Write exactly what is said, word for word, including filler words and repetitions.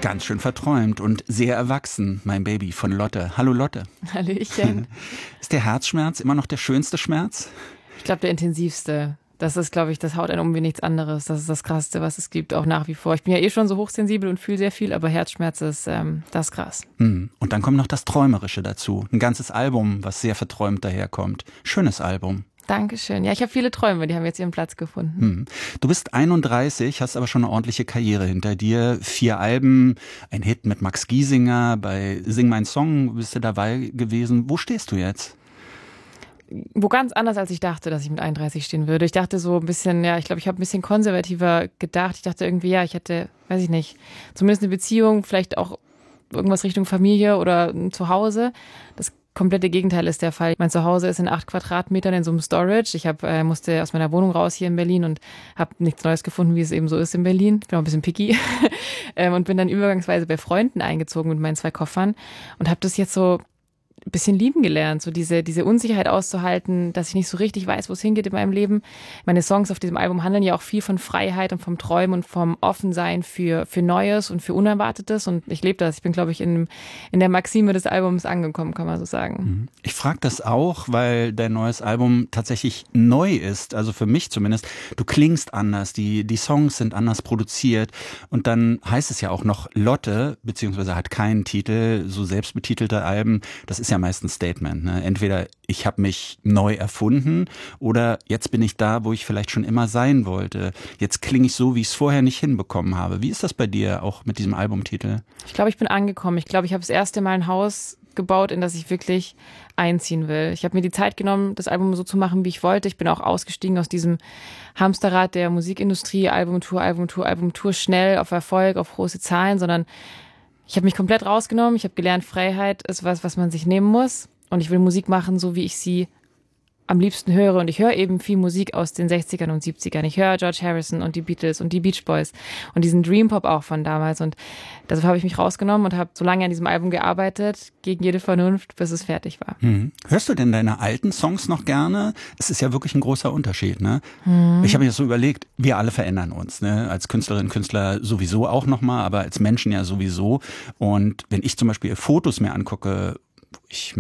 Ganz schön verträumt und sehr erwachsen, mein Baby von Lotte. Hallo Lotte. Hallöchen. Ist der Herzschmerz immer noch der schönste Schmerz? Ich glaube, der intensivste. Das ist, glaube ich, das haut einen um wie nichts anderes. Das ist das Krasseste, was es gibt, auch nach wie vor. Ich bin ja eh schon so hochsensibel und fühle sehr viel, aber Herzschmerz ist, ähm, das ist krass. Hm. Und dann kommt noch das Träumerische dazu. Ein ganzes Album, was sehr verträumt daherkommt. Schönes Album. Dankeschön. Ja, ich habe viele Träume, die haben jetzt ihren Platz gefunden. Hm. Du bist einunddreißig, hast aber schon eine ordentliche Karriere hinter dir. Vier Alben, ein Hit mit Max Giesinger, bei Sing mein Song bist du dabei gewesen. Wo stehst du jetzt? Wo ganz anders, als ich dachte, dass ich mit einunddreißig stehen würde. Ich dachte so ein bisschen, ja, ich glaube, ich habe ein bisschen konservativer gedacht. Ich dachte irgendwie, ja, ich hätte, weiß ich nicht, zumindest eine Beziehung, vielleicht auch irgendwas Richtung Familie oder ein Zuhause. Das komplette Gegenteil ist der Fall. Mein Zuhause ist in acht Quadratmetern in so einem Storage. Ich hab, äh, musste aus meiner Wohnung raus hier in Berlin und habe nichts Neues gefunden, wie es eben so ist in Berlin. Ich bin auch ein bisschen picky ähm, und bin dann übergangsweise bei Freunden eingezogen mit meinen zwei Koffern und habe das jetzt so ein bisschen lieben gelernt, so diese, diese Unsicherheit auszuhalten, dass ich nicht so richtig weiß, wo es hingeht in meinem Leben. Meine Songs auf diesem Album handeln ja auch viel von Freiheit und vom Träumen und vom Offensein für, für Neues und für Unerwartetes und ich lebe das. Ich bin, glaube ich, in, in der Maxime des Albums angekommen, kann man so sagen. Ich frage das auch, weil dein neues Album tatsächlich neu ist, also für mich zumindest. Du klingst anders, die, die Songs sind anders produziert und dann heißt es ja auch noch Lotte, beziehungsweise hat keinen Titel, so selbstbetitelte Alben, das ist ja meistens Statement. Ne? Entweder ich habe mich neu erfunden oder jetzt bin ich da, wo ich vielleicht schon immer sein wollte. Jetzt klinge ich so, wie ich es vorher nicht hinbekommen habe. Wie ist das bei dir auch mit diesem Albumtitel? Ich glaube, ich bin angekommen. Ich glaube, ich habe das erste Mal ein Haus gebaut, in das ich wirklich einziehen will. Ich habe mir die Zeit genommen, das Album so zu machen, wie ich wollte. Ich bin auch ausgestiegen aus diesem Hamsterrad der Musikindustrie, Albumtour, Albumtour, Albumtour, schnell auf Erfolg, auf große Zahlen, sondern ich habe mich komplett rausgenommen. Ich habe gelernt, Freiheit ist was, was man sich nehmen muss. Und ich will Musik machen, so wie ich sie am liebsten höre. Und ich höre eben viel Musik aus den sechzigern und siebzigern. Ich höre George Harrison und die Beatles und die Beach Boys und diesen Dream Pop auch von damals. Und deshalb habe ich mich rausgenommen und habe so lange an diesem Album gearbeitet, gegen jede Vernunft, bis es fertig war. Hm. Hörst du denn deine alten Songs noch gerne? Es ist ja wirklich ein großer Unterschied, ne? Hm. Ich habe mir das so überlegt, wir alle verändern uns, ne? Als Künstlerinnen und Künstler sowieso auch nochmal, aber als Menschen ja sowieso. Und wenn ich zum Beispiel Fotos mir angucke, wo ich